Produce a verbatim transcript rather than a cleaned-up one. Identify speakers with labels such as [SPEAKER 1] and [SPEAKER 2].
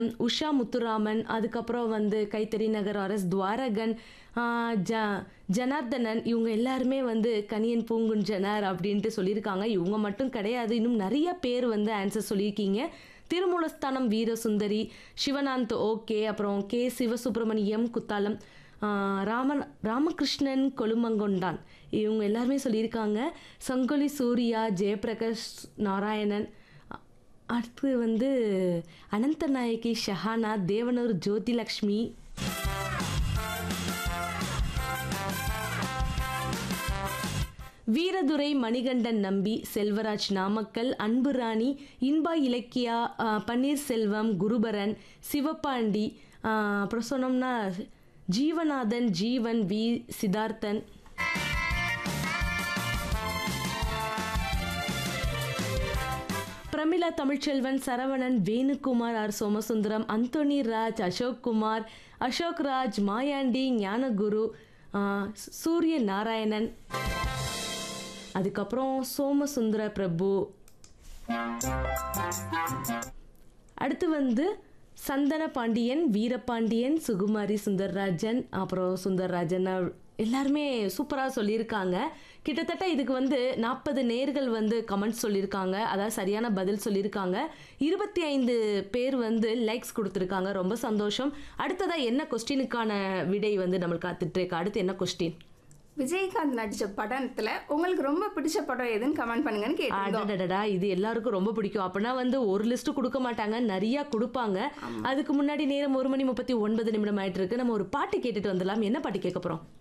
[SPEAKER 1] உஷா முத்துராமன், அதுக்கப்புறம் வந்து கைத்தறி நகர் ஆர்எஸ் துவாரகன், ஆ, ஜ ஜனார்தனன் இவங்க எல்லாருமே வந்து கணியன் பூங்குன்றனார் அப்படின்ட்டு சொல்லியிருக்காங்க. இவங்க மட்டும் கிடையாது. இன்னும் நிறைய பேர் வந்து ஆன்சர் சொல்லியிருக்கீங்க. திருமூலஸ்தானம் வீரசுந்தரி, சிவனாந்த் ஓகே, அப்புறம் கே சிவசுப்பிரமணியம் குத்தாலம், ஆ, ராமன் ராமகிருஷ்ணன் கொலுமங்கொண்டான் இவங்க எல்லாருமே சொல்லியிருக்காங்க. சங்கொலி சூர்யா, ஜெயபிரகாஷ் நாராயணன், அ- அடுத்து வந்து அனந்தநாயகி ஷஹானா, தேவனூர் ஜோதிலக்ஷ்மி, வீரதுரை மணிகண்டன் நம்பி, செல்வராஜ் நாமக்கல், அன்புராணி, இன்பா இலக்கியா, ஆ, பன்னீர்செல்வம், குருபரன், சிவபாண்டி, ஆ, அப்புறம் சொன்னோம்னா ஜீவநாதன், ஜீவன், we Siddharthan, Pramila Tamilselvan, Saravanan, Venukumar, R Somasundaram, Anthony Raj, Ashok Kumar, Ashok Raj, Mayandi, Gnanaguru, ஆ, சூரிய நாராயணன், அதுக்கப்புறம் சோமசுந்தர பிரபு, அடுத்து வந்து சந்தன பாண்டியன், வீரபாண்டியன், சுகுமாரி சுந்தர்ராஜன், அப்புறம் சுந்தர்ராஜன் அவ்- எல்லாருமே சூப்பராக சொல்லியிருக்காங்க. கிட்டத்தட்ட இதுக்கு வந்து நாற்பது நேர்கள் வந்து கமெண்ட்ஸ் சொல்லியிருக்காங்க, அதாவது சரியான பதில் சொல்லியிருக்காங்க. இருபத்தி ஐந்து பேர் வந்து லைக்ஸ் கொடுத்துருக்காங்க. ரொம்ப சந்தோஷம். அடுத்ததாக என்ன கொஸ்டினுக்கான விடை வந்து நம்மளுக்கு காத்துட்டு இருக்கு. அடுத்து என்ன கொஸ்டின்?
[SPEAKER 2] விஜயகாந்த் நடிச்ச படத்துல உங்களுக்கு ரொம்ப பிடிச்ச படம் எதுன்னு கமெண்ட் பண்ணுங்கன்னு கேட்டிருந்தோம்.
[SPEAKER 1] அடடடடா, இது எல்லாருக்கும் ரொம்ப பிடிக்கும். அப்படின்னா வந்து ஒரு லிஸ்ட் கொடுக்க மாட்டாங்க, நிறைய கொடுப்பாங்க. அதுக்கு முன்னாடி நேரம் ஒரு மணி முப்பத்தி ஒன்பது நிமிடம் ஆயிட்டு இருக்கு. நம்ம ஒரு பாட்டு கேட்டுட்டு வந்துடலாம். என்ன பாட்டு கேட்க போறோம்?